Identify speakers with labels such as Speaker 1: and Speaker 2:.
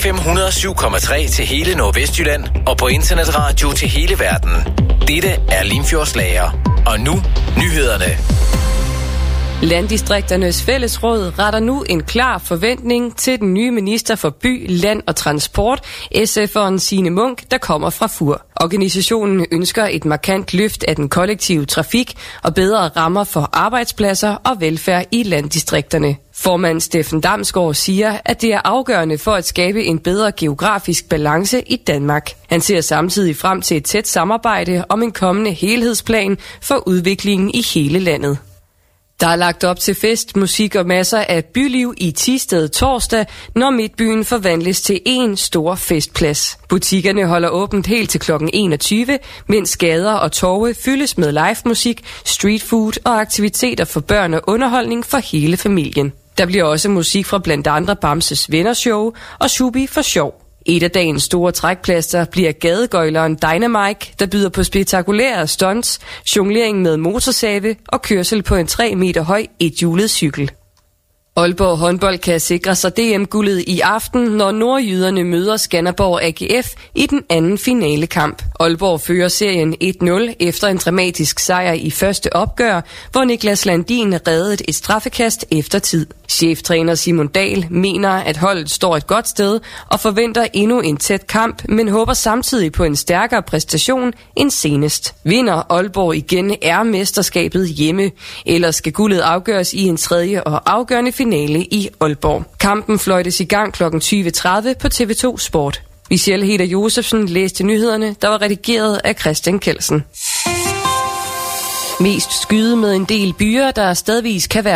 Speaker 1: FM 107,3 til hele Nordvestjylland og på internetradio til hele verden. Dette er Limfjords Lager. Og nu nyhederne.
Speaker 2: Landdistrikternes Fællesråd retter nu en klar forventning til den nye minister for by, land og transport, SF'eren Signe Munk, der kommer fra Fur. Organisationen ønsker et markant løft af den kollektive trafik og bedre rammer for arbejdspladser og velfærd i landdistrikterne. Formand Steffen Damsgaard siger, at det er afgørende for at skabe en bedre geografisk balance i Danmark. Han ser samtidig frem til et tæt samarbejde om en kommende helhedsplan for udviklingen i hele landet. Der er lagt op til fest, musik og masser af byliv i Thisted torsdag, når Midtbyen forvandles til en stor festplads. Butikkerne holder åbent helt til kl. 21, mens gader og torve fyldes med livemusik, streetfood og aktiviteter for børn og underholdning for hele familien. Der bliver også musik fra blandt andre Bamses Vennershow og Shubi for sjov. Et af dagens store trækplaster bliver gadegøjleren Dynamike, der byder på spektakulære stunts, jonglering med motorsave og kørsel på en 3 meter høj ethjulet cykel. Aalborg håndbold kan sikre sig DM-guldet i aften, når nordjyderne møder Skanderborg AGF i den anden finalekamp. Aalborg fører serien 1-0 efter en dramatisk sejr i første opgør, hvor Niklas Landin reddede et straffekast efter tid. Cheftræner Simon Dahl mener, at holdet står et godt sted og forventer endnu en tæt kamp, men håber samtidig på en stærkere præstation end senest. Vinder Aalborg igen er mesterskabet hjemme, ellers skal guldet afgøres i en tredje og afgørende finale i Aalborg. Kampen fløjtes i gang kl. 20.30 på TV2 Sport. Michelle Heder Josefsen læste nyhederne, der var redigeret af Christian Kelsen. Mest skyde med en del byer, der stadigvis kan være